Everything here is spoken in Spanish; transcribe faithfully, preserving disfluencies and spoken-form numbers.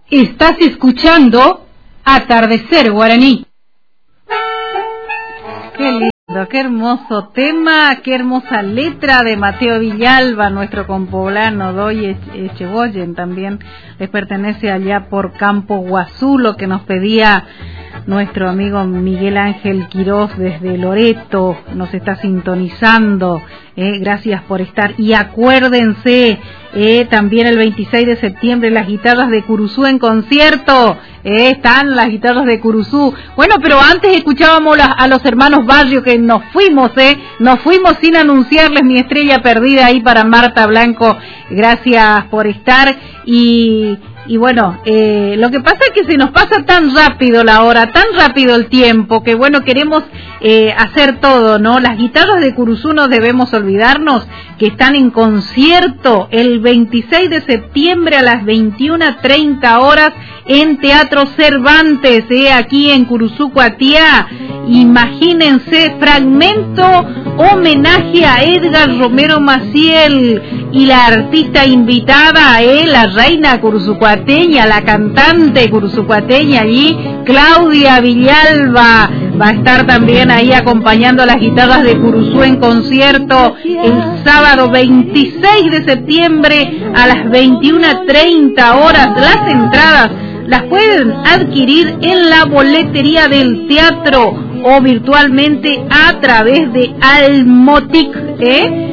Estás escuchando Atardecer Guaraní. Qué lindo, qué hermoso tema, qué hermosa letra de Mateo Villalba, nuestro compoblano, Doy Echegoyen también les pertenece allá por Campo Guazú, lo que nos pedía nuestro amigo Miguel Ángel Quiroz desde Loreto, nos está sintonizando, eh, gracias por estar. Y acuérdense, eh, también el veintiséis de septiembre las guitarras de Curuzú en concierto, eh, están las guitarras de Curuzú. Bueno, pero antes escuchábamos la, a los hermanos Barrio, que nos fuimos, eh, nos fuimos sin anunciarles Mi Estrella Perdida ahí para Marta Blanco, gracias por estar. Y Y bueno, eh, lo que pasa es que se nos pasa tan rápido la hora, tan rápido el tiempo, que bueno, queremos eh, hacer todo, ¿no? Las guitarras de Curuzú no debemos olvidarnos que están en concierto el veintiséis de septiembre a las veintiuna treinta horas en Teatro Cervantes, eh, aquí en Curuzú, Cuatía. Imagínense, fragmento homenaje a Edgar Romero Maciel y la artista invitada, eh, la reina curuzucuateña, la cantante curuzucuateña allí, Claudia Villalba, va a estar también ahí acompañando a las guitarras de Curuzú en concierto el sábado veintiséis de septiembre a las veintiuna treinta horas. Las entradas las pueden adquirir en la boletería del teatro o virtualmente a través de Almotic, ¿eh?